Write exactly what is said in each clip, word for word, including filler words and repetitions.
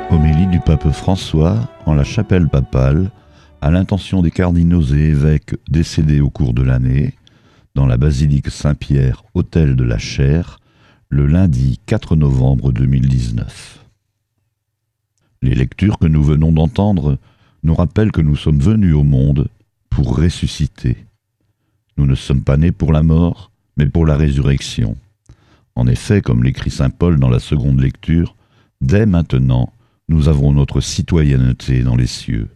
Homélie du pape François en la chapelle papale à l'intention des cardinaux et évêques décédés au cours de l'année dans la basilique Saint-Pierre, autel de la Chaire, le lundi quatre novembre deux mille dix-neuf. Les lectures que nous venons d'entendre nous rappellent que nous sommes venus au monde pour ressusciter. Nous ne sommes pas nés pour la mort, mais pour la résurrection. En effet, comme l'écrit saint Paul dans la seconde lecture, dès maintenant, nous avons notre citoyenneté dans les cieux.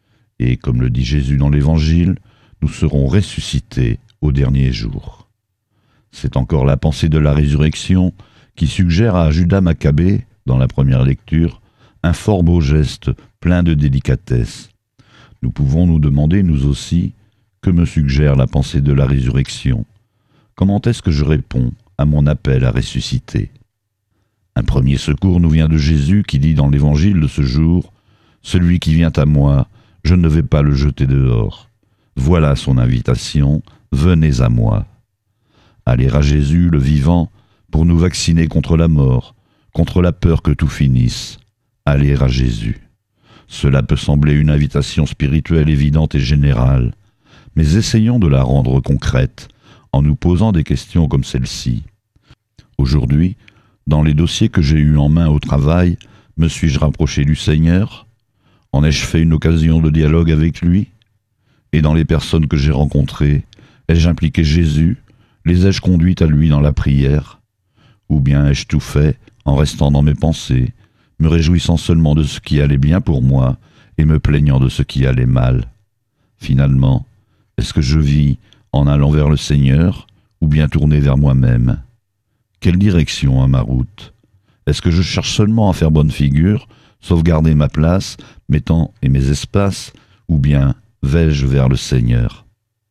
Et comme le dit Jésus dans l'Évangile, nous serons ressuscités au dernier jour. C'est encore la pensée de la résurrection qui suggère à Judas Maccabée, dans la première lecture, un fort beau geste plein de délicatesse. Nous pouvons nous demander, nous aussi, que me suggère la pensée de la résurrection? Comment est-ce que je réponds à mon appel à ressusciter? Un premier secours nous vient de Jésus qui dit dans l'Évangile de ce jour « Celui qui vient à moi, je ne vais pas le jeter dehors. » Voilà son invitation, venez à moi. Aller à Jésus, le vivant, pour nous vacciner contre la mort, contre la peur que tout finisse. Aller à Jésus. Cela peut sembler une invitation spirituelle évidente et générale, mais essayons de la rendre concrète en nous posant des questions comme celle-ci. Aujourd'hui, dans les dossiers que j'ai eus en main au travail, me suis-je rapproché du Seigneur? En ai-je fait une occasion de dialogue avec lui? Et dans les personnes que j'ai rencontrées, ai-je impliqué Jésus? Les ai-je conduites à lui dans la prière? Ou bien ai-je tout fait en restant dans mes pensées, me réjouissant seulement de ce qui allait bien pour moi et me plaignant de ce qui allait mal? Finalement, est-ce que je vis en allant vers le Seigneur ou bien tourné vers moi-même? Quelle direction a ma route? Est-ce que je cherche seulement à faire bonne figure, sauvegarder ma place, mes temps et mes espaces, ou bien vais-je vers le Seigneur?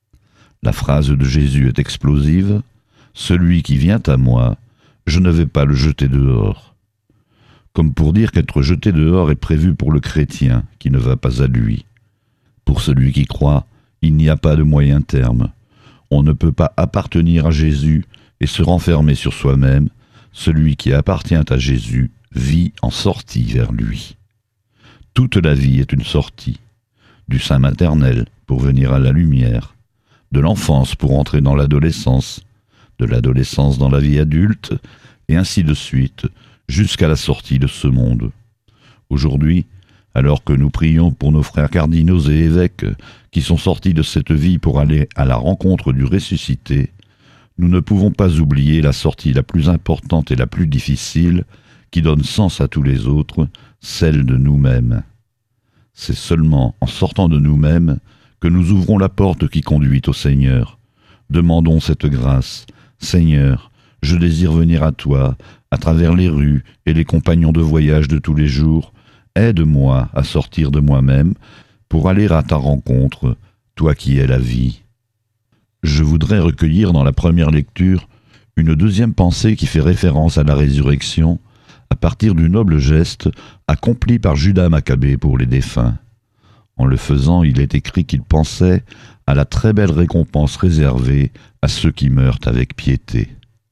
La phrase de Jésus est explosive. « Celui qui vient à moi, je ne vais pas le jeter dehors. » Comme pour dire qu'être jeté dehors est prévu pour le chrétien qui ne va pas à lui. Pour celui qui croit, il n'y a pas de moyen terme. On ne peut pas appartenir à Jésus et se renfermer sur soi-même. Celui qui appartient à Jésus vit en sortie vers lui. Toute la vie est une sortie, du sein maternel pour venir à la lumière, de l'enfance pour entrer dans l'adolescence, de l'adolescence dans la vie adulte, et ainsi de suite, jusqu'à la sortie de ce monde. Aujourd'hui, alors que nous prions pour nos frères cardinaux et évêques qui sont sortis de cette vie pour aller à la rencontre du ressuscité, nous ne pouvons pas oublier la sortie la plus importante et la plus difficile qui donne sens à tous les autres, celle de nous-mêmes. C'est seulement en sortant de nous-mêmes que nous ouvrons la porte qui conduit au Seigneur. Demandons cette grâce. Seigneur, je désire venir à toi, à travers les rues et les compagnons de voyage de tous les jours. Aide-moi à sortir de moi-même pour aller à ta rencontre, toi qui es la vie. Je voudrais recueillir dans la première lecture une deuxième pensée qui fait référence à la résurrection à partir du noble geste accompli par Judas Maccabée pour les défunts. En le faisant, il est écrit qu'il pensait à la très belle récompense réservée à ceux qui meurent avec piété.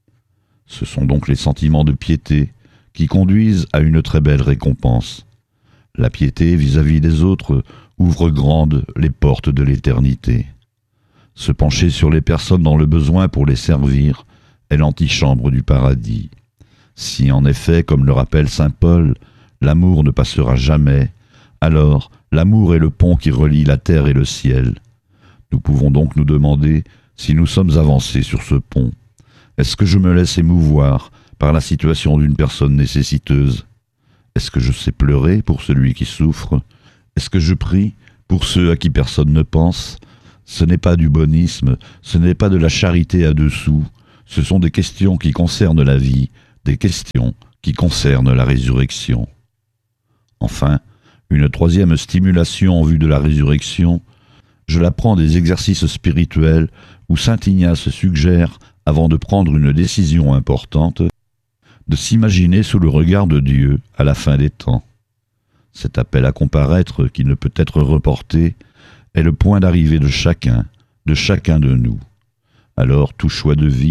Ce sont donc les sentiments de piété qui conduisent à une très belle récompense. La piété vis-à-vis des autres ouvre grandes les portes de l'éternité. Se pencher sur les personnes dans le besoin pour les servir est l'antichambre du paradis. Si en effet, comme le rappelle saint Paul, l'amour ne passera jamais, alors l'amour est le pont qui relie la terre et le ciel. Nous pouvons donc nous demander si nous sommes avancés sur ce pont. Est-ce que je me laisse émouvoir par la situation d'une personne nécessiteuse? Est-ce que je sais pleurer pour celui qui souffre? Est-ce que je prie pour ceux à qui personne ne pense? Ce n'est pas du bonisme, ce n'est pas de la charité à deux sous, ce sont des questions qui concernent la vie, des questions qui concernent la résurrection. Enfin, une troisième stimulation en vue de la résurrection, je la prends des exercices spirituels où saint Ignace suggère, avant de prendre une décision importante, de s'imaginer sous le regard de Dieu à la fin des temps. Cet appel à comparaître qui ne peut être reporté est le point d'arrivée de chacun, de chacun de nous. Alors tout choix de vie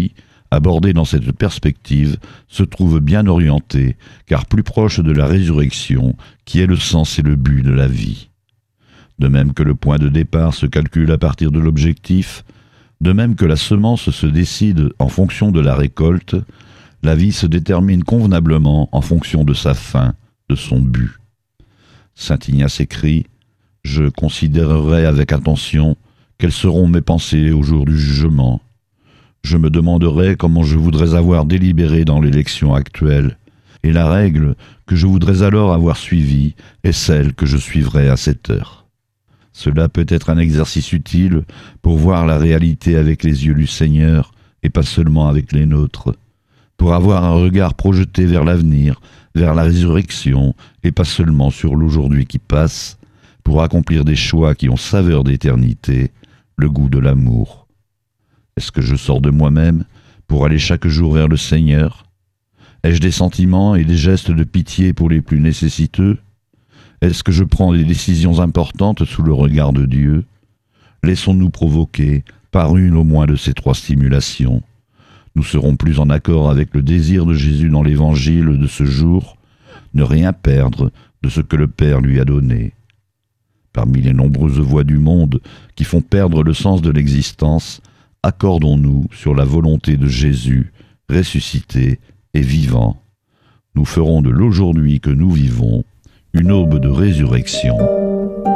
abordé dans cette perspective, se trouve bien orienté, car plus proche de la résurrection, qui est le sens et le but de la vie. De même que le point de départ se calcule à partir de l'objectif, de même que la semence se décide en fonction de la récolte, la vie se détermine convenablement en fonction de sa fin, de son but. Saint Ignace écrit « Je considérerai avec attention quelles seront mes pensées au jour du jugement. Je me demanderai comment je voudrais avoir délibéré dans l'élection actuelle, et la règle que je voudrais alors avoir suivie est celle que je suivrai à cette heure. » Cela peut être un exercice utile pour voir la réalité avec les yeux du Seigneur et pas seulement avec les nôtres, pour avoir un regard projeté vers l'avenir, vers la résurrection et pas seulement sur l'aujourd'hui qui passe, pour accomplir des choix qui ont saveur d'éternité, le goût de l'amour. Est-ce que je sors de moi-même pour aller chaque jour vers le Seigneur? Ai-je des sentiments et des gestes de pitié pour les plus nécessiteux? Est-ce que je prends des décisions importantes sous le regard de Dieu? Laissons-nous provoquer par une au moins de ces trois stimulations. Nous serons plus en accord avec le désir de Jésus dans l'Évangile de ce jour, ne rien perdre de ce que le Père lui a donné. Parmi les nombreuses voies du monde qui font perdre le sens de l'existence, accordons-nous sur la volonté de Jésus, ressuscité et vivant. Nous ferons de l'aujourd'hui que nous vivons une aube de résurrection.